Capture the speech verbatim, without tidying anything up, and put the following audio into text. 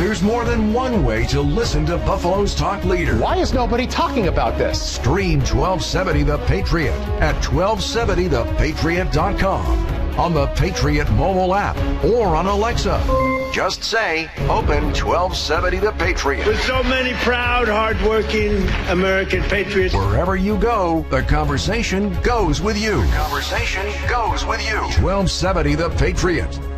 There's more than one way to listen to Buffalo's talk leader. Why is nobody talking about this? Stream twelve seventy The Patriot at twelve seventy the patriot dot com, on the Patriot mobile app, or on Alexa. Just say, open twelve seventy The Patriot. With so many proud, hardworking American patriots. Wherever you go, the conversation goes with you. The conversation goes with you. twelve seventy The Patriot.